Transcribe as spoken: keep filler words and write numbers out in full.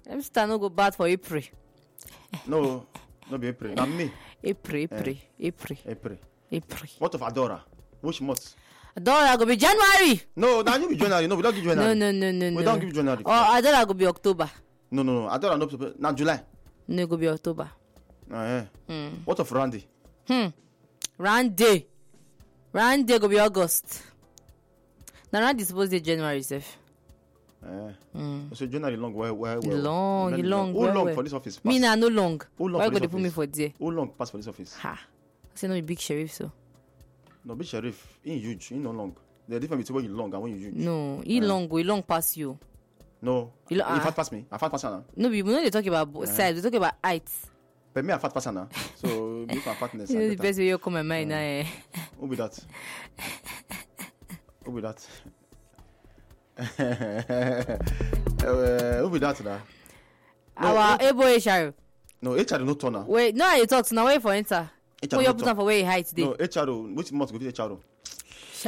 Them sister no go bad for April. No, no be April. Na May. April, April, April, April. April. What of Adora? Which month? Adora go be January. No, now you be January. No, we don't give No, January. no, no, no, no. We don't give January. Oh, Adora go be October. No, no, no. Adora no. Now July. No, go be October. Ah, yeah. Hmm. What of Randy? Hmm. Round day. Round day go be August. Now round is supposed to be January, sef. Eh. Mm. So January long, well, well, well. Long, Very long, Who well, long well. for this office? Me Pass. na no long. Who long Why for go this they put me office? for there? Who long pass for this office? Ha. Say no be big sheriff so. No, big sheriff. He huge. He no long. The difference between when you long and when you huge. No, he long go, he long pass you. No. You lo- He ah. fat pass me. I fat pass her now. No, we know they talk about both sides. We talk about height. But me, I fat pass her now. So make my fatness. You know the and better. best way you come my mind now. Eh? Who be that? Who be that? uh, who be that now? No, Our no, able H R. no, H R no turn now. Wait, no, you talk to now. Wait for enter. H R Who no you put turn. on for where you height today? No, H R. Which month go be H R?